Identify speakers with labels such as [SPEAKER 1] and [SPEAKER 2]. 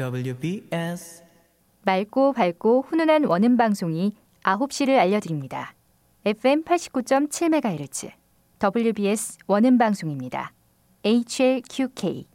[SPEAKER 1] WBS
[SPEAKER 2] 맑고 밝고 훈훈한 원음 방송이 9시를 알려드립니다. FM 89.7MHz WBS 원음 방송입니다. HLQK